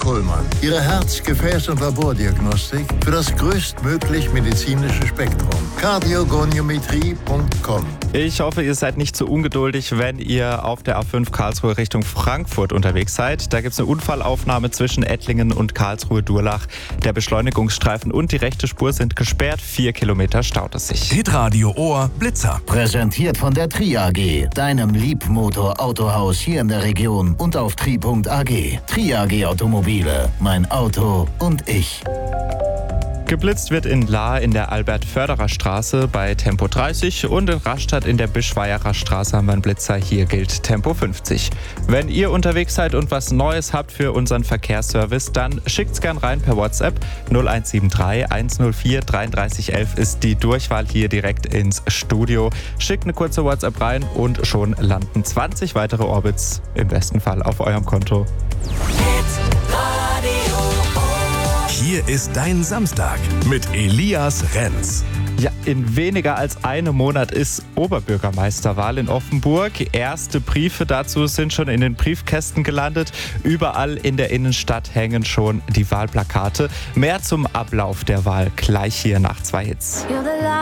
Kullmann. Ihre Herz-, Gefäß- und Labordiagnostik für das größtmöglich medizinische Spektrum. Kardiogoniometrie.com. Ich hoffe, ihr seid nicht so ungeduldig, wenn ihr auf der A5 Karlsruhe Richtung Frankfurt unterwegs seid. Da gibt es eine Unfallaufnahme zwischen Ettlingen und Karlsruhe-Durlach. Der Beschleunigungsstreifen und die rechte Spur sind gesperrt. 4 Kilometer staut es sich. Hitradio Ohr Blitzer. Präsentiert von der Tri AG, deinem Liebmotor-Autohaus hier in der Region und auf tri.ag. Tri AG Automobile, mein Auto und ich. Geblitzt wird in Lahr in der Albert-Förderer-Straße bei Tempo 30 und in Rastatt in der Bischweierer Straße haben wir einen Blitzer. Hier gilt Tempo 50. Wenn ihr unterwegs seid und was Neues habt für unseren Verkehrsservice, dann schickt's gern rein per WhatsApp. 0173 104 3311 ist die Durchwahl hier direkt ins Studio. Schickt eine kurze WhatsApp rein und schon landen 20 weitere Orbits im besten Fall auf eurem Konto. Hier ist dein Samstag mit Elias Renz. Ja, in weniger als einem Monat ist Oberbürgermeisterwahl in Offenburg. Erste Briefe dazu sind schon in den Briefkästen gelandet. Überall in der Innenstadt hängen schon die Wahlplakate. Mehr zum Ablauf der Wahl gleich hier nach 2 Hits.